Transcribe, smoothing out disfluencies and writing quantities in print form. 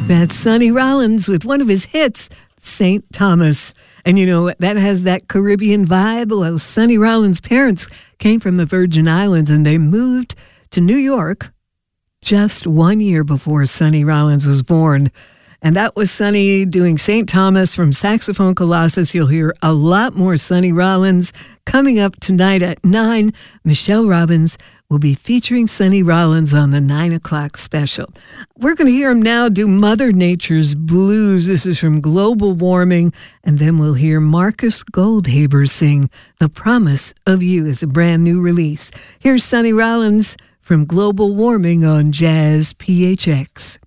That's Sonny Rollins with one of his hits, St. Thomas. And you know, that has that Caribbean vibe. Well, Sonny Rollins' parents came from the Virgin Islands and they moved to New York just 1 year before Sonny Rollins was born. And that was Sonny doing St. Thomas from Saxophone Colossus. You'll hear a lot more Sonny Rollins coming up tonight at 9. Michelle Robbins will be featuring Sonny Rollins on the 9 o'clock special. We're going to hear him now do Mother Nature's Blues. This is from Global Warming. And then we'll hear Marcus Goldhaber sing The Promise of You as a brand new release. Here's Sonny Rollins from Global Warming on Jazz PHX.